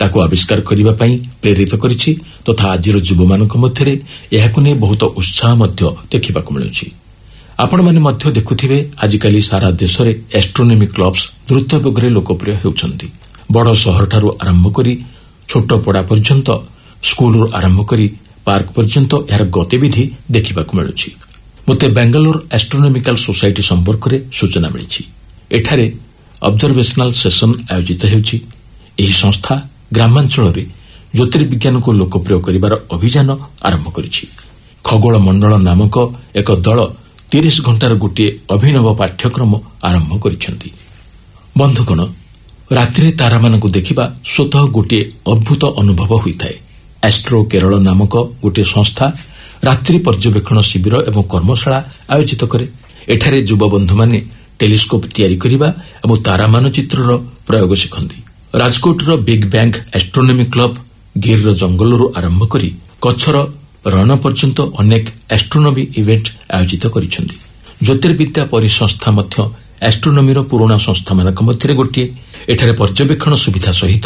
ତାକୁ ଆବିଷ୍କାର କରିବା ପାଇଁ ପ୍ରେରିତ କରିଛି ତଥା ଆଜିର ଯୁବମାନଙ୍କ ମଧ୍ୟରେ ଏହାକୁ ନେଇ ବହୁତ ଉତ୍ସାହ ମଧ୍ୟ ଦେଖିବାକୁ ମିଳୁଛି। ଆପଣମାନେ ମଧ୍ୟ ଦେଖୁଥିବେ ଆଜିକାଲି ସାରା ଦେଶରେ ଆଷ୍ଟ୍ରୋନୋମି କ୍ଲବ୍ସ ଦ୍ରୁତ ବେଗରେ ଲୋକପ୍ରିୟ ହେଉଛନ୍ତି। ବଡ଼ ସହରଠାରୁ ଆରମ୍ଭ କରି ଛୋଟ ପଡ଼ା ପର୍ଯ୍ୟନ୍ତ, ସ୍କୁଲରୁ ଆରମ୍ଭ କରି ପାର୍କ ପର୍ଯ୍ୟନ୍ତ ଏହାର ଗତିବିଧି ଦେଖିବାକୁ ମିଳୁଛି। ମୋତେ ବାଙ୍ଗାଲୋର ଆଷ୍ଟ୍ରୋନୋମିକାଲ ସୋସାଇଟି ସମ୍ପର୍କରେ ସୂଚନା ମିଳିଛି। ଏଠାରେ ଅବଜରଭେସନାଲ ସେସନ ଆୟୋଜିତ ହେଉଛି। ଏହି ସଂସ୍ଥା ଗ୍ରାମାଞ୍ଚଳରେ ଜ୍ୟୋତିର୍ବିଜ୍ଞାନକୁ ଲୋକପ୍ରିୟ କରିବାର ଅଭିଯାନ ଆରମ୍ଭ କରିଛି। ଖଗୋଳ ମଣ୍ଡଳ ନାମକ ଏକ ଦଳ 30 ଘଣ୍ଟାର ଗୋଟିଏ ଅଭିନବ ପାଠ୍ୟକ୍ରମ ଆରମ୍ଭ କରିଛନ୍ତି। ବନ୍ଧୁଗଣ, ରାତିରେ ତାରାମାନଙ୍କୁ ଦେଖିବା ସ୍ୱତଃ ଗୋଟିଏ ଅଦ୍ଭୁତ ଅନୁଭବ ହୋଇଥାଏ। ଆଷ୍ଟ୍ରୋ କେରଳ ନାମକ ଗୋଟିଏ ସଂସ୍ଥା ରାତ୍ରି ପର୍ଯ୍ୟବେକ୍ଷଣ ଶିବିର ଏବଂ କର୍ମଶାଳା ଆୟୋଜିତ କରେ। ଏଠାରେ ଯୁବବନ୍ଧୁମାନେ ଟେଲିସ୍କୋପ ତିଆରି କରିବା ଏବଂ ତାରା ମାନଚିତ୍ରର ପ୍ରୟୋଗ ଶିଖନ୍ତି। ରାଜକୋଟର ବିଗ୍ ବ୍ୟାଙ୍ଗ ଆଷ୍ଟ୍ରୋନୋମି କ୍ଲବ ଗିର୍ର ଜଙ୍ଗଲରୁ ଆରମ୍ଭ କରି କଚ୍ଛର ରଣ ପର୍ଯ୍ୟନ୍ତ ଅନେକ ଆଷ୍ଟ୍ରୋନୋମି ଇଭେଣ୍ଟ ଆୟୋଜିତ କରିଛନ୍ତି। ଜ୍ୟୋତିର୍ବିଦ୍ୟା ପରିସଂସ୍ଥା ମଧ୍ୟ ଆଷ୍ଟ୍ରୋନୋମିର ପୁରୁଣା ସଂସ୍ଥାମାନଙ୍କ ମଧ୍ୟରେ ଗୋଟିଏ। ଏଠାରେ ପର୍ଯ୍ୟବେକ୍ଷଣ ସୁବିଧା ସହିତ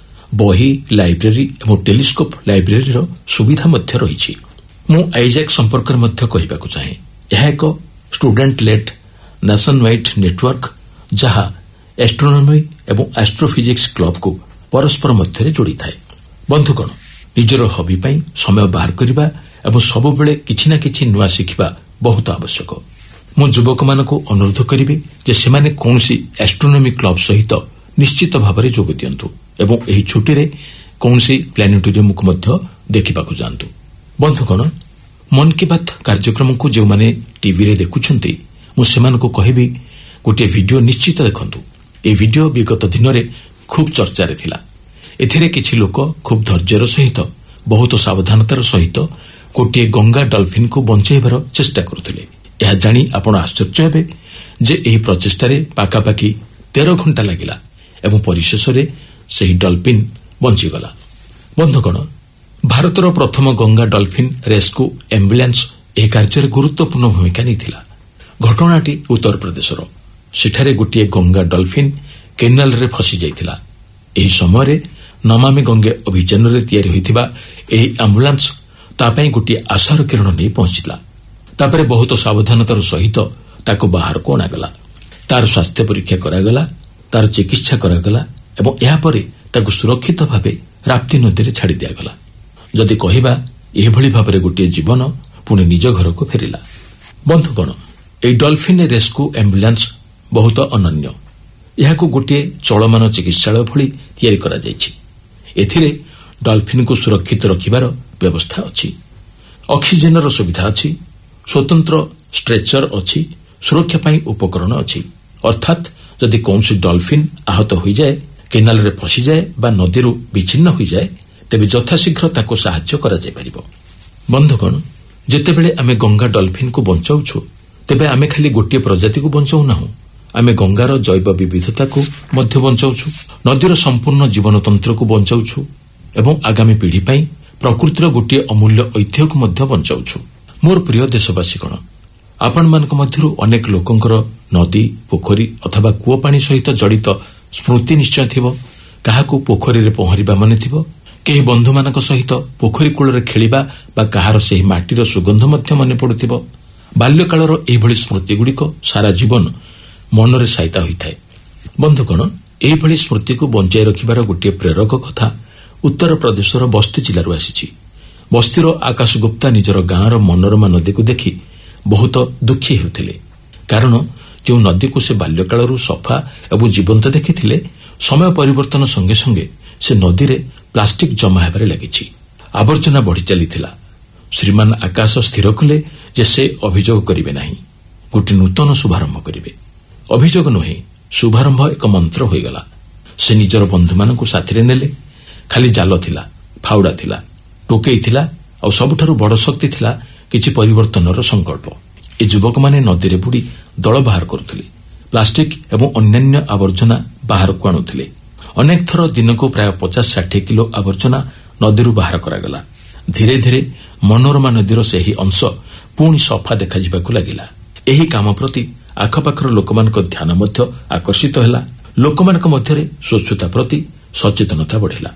ବହି, ଲାଇବ୍ରେରୀ ଏବଂ ଟେଲିସ୍କୋପ ଲାଇବ୍ରେରୀର ସୁବିଧା ମଧ୍ୟ ରହିଛି। ମୁଁ ଆଇଜାକ୍ ସମ୍ପର୍କରେ ମଧ୍ୟ କହିବାକୁ ଚାହେଁ। ଏହା ଏକ student lead nation wide network ଯାହା ଆଷ୍ଟ୍ରୋନୋମି ଏବଂ ଆଷ୍ଟ୍ରୋଫିଜିକ୍ସ କ୍ଲବକୁ ପରସ୍ପର ମଧ୍ୟରେ ଯୋଡ଼ିଥାଏ। ବନ୍ଧୁଗଣ, ନିଜର ହବି ପାଇଁ ସମୟ ବାହାର କରିବା ଏବଂ ସବୁବେଳେ କିଛି ନା କିଛି ନୂଆ ଶିଖିବା ବହୁତ ଆବଶ୍ୟକ। ମୁଁ ଯୁବକମାନଙ୍କୁ ଅନୁରୋଧ କରିବି ଯେ ସେମାନେ କୌଣସି ଆଷ୍ଟ୍ରୋନୋମି କ୍ଲବ ସହିତ ନିଶ୍ଚିତ ଭାବରେ ଯୋଗ ଦିଅନ୍ତୁ ଏବଂ ଏହି ଛୁଟିରେ କୌଣସି ପ୍ଲାନେଟୋରିୟମକୁ ମଧ୍ୟ ଦେଖିବାକୁ ଯାଆନ୍ତୁ। ବନ୍ଧୁଗଣ, ମନ୍ କି ବାତ୍ କାର୍ଯ୍ୟକ୍ରମକୁ ଯେଉଁମାନେ ଟିଭିରେ ଦେଖୁଛନ୍ତି, ମୁଁ ସେମାନଙ୍କୁ କହିବି ଗୋଟିଏ ଭିଡିଓ ନିଶ୍ଚିତ ଦେଖନ୍ତୁ। ଏହି ଭିଡିଓ ବିଗତ ଦିନରେ ଖୁବ୍ ଚର୍ଚ୍ଚାରେ ଥିଲା। ଏଥିରେ କିଛି ଲୋକ ଖୁବ୍ ଧୈର୍ଯ୍ୟର ସହିତ, ବହୁତ ସାବଧାନତାର ସହିତ ଗୋଟିଏ ଗଙ୍ଗା ଡଲଫିନ୍କୁ ବଞ୍ଚାଇବାର ଚେଷ୍ଟା କରୁଥିଲେ। ଏହା ଜାଣି ଆପଣ ଆଶ୍ଚର୍ଯ୍ୟ ହେବେ ଯେ ଏହି ପ୍ରଚେଷ୍ଟାରେ ପାଖାପାଖି 13 ଘଣ୍ଟା ଲାଗିଲା ଏବଂ ପରିଶେଷରେ ସେହି ଡଲଫିନ୍ ବଞ୍ଚିଗଲା। ବନ୍ଧୁଗଣ, ଭାରତର ପ୍ରଥମ ଗଙ୍ଗା ଡଲଫିନ୍ ରେସ୍କ୍ୟୁ ଆମ୍ବୁଲାନ୍ସ ଏହି କାର୍ଯ୍ୟରେ ଗୁରୁତ୍ୱପୂର୍ଣ୍ଣ ଭୂମିକା ନେଇଥିଲା। ଘଟଣାଟି ଉତ୍ତରପ୍ରଦେଶର। ସେଠାରେ ଗୋଟିଏ ଗଙ୍ଗା ଡଲଫିନ୍ କେନାଲରେ ଫସିଯାଇଥିଲା। ଏହି ସମୟରେ ନମାମି ଗଙ୍ଗେ ଅଭିଯାନରେ ତିଆରି ହୋଇଥିବା ଏହି ଆମ୍ବୁଲାନ୍ସ ତା ପାଇଁ ଗୋଟିଏ ଆଶାର କିରଣ ନେଇ ପହଞ୍ଚିଲା। ତାପରେ ବହୁତ ସାବଧାନତାର ସହିତ ତାକୁ ବାହାରକୁ ଅଣାଗଲା। ତାର ସ୍ୱାସ୍ଥ୍ୟ ପରୀକ୍ଷା କରାଗଲା, ତାର ଚିକିତ୍ସା କରାଗଲା ଏବଂ ଏହାପରେ ତାକୁ ସୁରକ୍ଷିତ ଭାବେ ରାପ୍ତି ନଦୀରେ ଛାଡ଼ି ଦିଆଗଲା। ଯଦି କହିବା, ଏହିଭଳି ଭାବରେ ଗୋଟିଏ ଜୀବନ ପୁଣି ନିଜ ଘରକୁ ଫେରିଲା। ବନ୍ଧୁଗଣ, ଏହି ଡଲଫିନ୍ ରେସ୍କ୍ୟୁ ଆମ୍ବୁଲାନ୍ସ ବହୁତ ଅନନ୍ୟ। ଏହାକୁ ଗୋଟିଏ ଚଳମାନ ଚିକିତ୍ସାଳୟ ଭଳି ତିଆରି କରାଯାଇଛି। ଏଥିରେ ଡଲଫିନ୍କୁ ସୁରକ୍ଷିତ ରଖିବାର ବ୍ୟବସ୍ଥା ଅଛି। ଅକ୍ସିଜେନର ସୁବିଧା ଅଛି, ସ୍ୱତନ୍ତ୍ର ଷ୍ଟ୍ରେଚର ଅଛି, ସୁରକ୍ଷା ପାଇଁ ଉପକରଣ ଅଛି। ଅର୍ଥାତ୍ ଯଦି କୌଣସି ଡଲଫିନ୍ ଆହତ ହୋଇଯାଏ, କେନାଲରେ ଫସିଯାଏ ବା ନଦୀରୁ ବିଚ୍ଛିନ୍ନ ହୋଇଯାଏ, ତେବେ ଯଥାଶୀଘ୍ର ତାକୁ ସାହାଯ୍ୟ କରାଯାଇପାରିବ। ବନ୍ଧୁଗଣ, ଯେତେବେଳେ ଆମେ ଗଙ୍ଗା ଡଲଫିନ୍କୁ ବଞ୍ଚାଉଛୁ, ତେବେ ଆମେ ଖାଲି ଗୋଟିଏ ପ୍ରଜାତିକୁ ବଞ୍ଚାଉନାହୁଁ, ଆମେ ଗଙ୍ଗାର ଜୈବ ବିବିଧତାକୁ ମଧ୍ୟ ବଞ୍ଚାଉଛୁ, ନଦୀର ସମ୍ପୂର୍ଣ୍ଣ ଜୀବନତନ୍ତ୍ରକୁ ବଞ୍ଚାଉଛୁ ଏବଂ ଆଗାମୀ ପିଢ଼ି ପାଇଁ ପ୍ରକୃତିର ଗୋଟିଏ ଅମୂଲ୍ୟ ଐତିହ୍ୟକୁ ମଧ୍ୟ ବଞ୍ଚାଉଛୁ। ମୋର ପ୍ରିୟ ଦେଶବାସୀଗଣ, ଆପଣମାନଙ୍କ ମଧ୍ୟରୁ ଅନେକ ଲୋକଙ୍କର ନଦୀ, ପୋଖରୀ ଅଥବା କୂଅ ପାଣି ସହିତ ଜଡ଼ିତ ସ୍ମୃତି ନିଶ୍ଚୟ ଥିବ। କାହାକୁ ପୋଖରୀରେ ପହଁରିବା ମନେ ଥିବ, କେହି ବନ୍ଧୁମାନଙ୍କ ସହିତ ପୋଖରୀ କୂଳରେ ଖେଳିବା ବା କାହାର ସେହି ମାଟିର ସୁଗନ୍ଧ ମଧ୍ୟ ମନେ ପଡ଼ୁଥିବ। ବାଲ୍ୟକାଳର ଏହିଭଳି ସ୍ମୃତିଗୁଡ଼ିକ ସାରା ଜୀବନ ମନରେ ସାଇତା ହୋଇଥାଏ। ବନ୍ଧୁଗଣ, ଏହିଭଳି ସ୍ମୃତିକୁ ବଞ୍ଚାଇ ରଖିବାର ଗୋଟିଏ ପ୍ରେରକ କଥା ଉତ୍ତରପ୍ରଦେଶର ବସ୍ତି ଜିଲ୍ଲାରୁ ଆସିଛି। ବସ୍ତିର ଆକାଶ ଗୁପ୍ତା ନିଜର ଗାଁର ମନୋରମା ନଦୀକୁ ଦେଖି ବହୁତ ଦୁଃଖୀ ହେଉଥିଲେ। କାରଣ ଯେଉଁ ନଦୀକୁ ସେ ବାଲ୍ୟକାଳରୁ ସଫା ଏବଂ ଜୀବନ୍ତ ଦେଖିଥିଲେ, ସମୟ ପରିବର୍ତ୍ତନ ସଙ୍ଗେ ସଙ୍ଗେ ସେ ନଦୀରେ ପ୍ଲାଷ୍ଟିକ୍ ଜମା ହେବାରେ ଲାଗିଛି। ଆବର୍ଜନା ବଢ଼ି ଚାଲିଥିଲା। ଶ୍ରୀମାନ ଆକାଶ ସ୍ଥିର କଲେ ଯେ ସେ ଅଭିଯୋଗ କରିବେ ନାହିଁ, ଗୋଟିଏ ନୂତନ ଶୁଭାରମ୍ଭ କରିବେ। ଅଭିଯୋଗ ନୁହେଁ, ଶୁଭାରମ୍ଭ ଏକ ମନ୍ତ୍ର ହୋଇଗଲା। ସେ ନିଜର ବନ୍ଧୁମାନଙ୍କୁ ସାଥିରେ ନେଲେ। ଖାଲି ଜାଲ ଥିଲା, ଫାଉଡ଼ା ଥିଲା, ଟୋକେଇ ଥିଲା ଆଉ ସବୁଠାରୁ ବଡ଼ ଶକ୍ତି ଥିଲା କିଛି ପରିବର୍ତ୍ତନର ସଂକଳ୍ପ। ଏ ଯୁବକମାନେ ନଦୀରେ ବୁଡ଼ି ଦଳ ବାହାର କରୁଥିଲେ, ପ୍ଲାଷ୍ଟିକ୍ ଏବଂ ଅନ୍ୟାନ୍ୟ ଆବର୍ଜନା ବାହାରକୁ ଆଣୁଥିଲେ। ଅନେକ ଥର ଦିନକୁ ପ୍ରାୟ 50-60 କିଲୋ ଆବର୍ଜନା ନଦୀରୁ ବାହାର କରାଗଲା। ଧୀରେ ଧୀରେ ମନୋରମା ନଦୀର ସେହି ଅଂଶ ପୁଣି ସଫା ଦେଖାଯିବାକୁ ଲାଗିଲା। ଏହି କାମ ପ୍ରତି ଆଖପାଖର ଲୋକମାନଙ୍କ ଧ୍ୟାନ ମଧ୍ୟ ଆକର୍ଷିତ ହେଲା। ଲୋକମାନଙ୍କ ମଧ୍ୟରେ ସ୍ୱଚ୍ଛତା ପ୍ରତି ସଚେତନତା ବଢ଼ିଲା।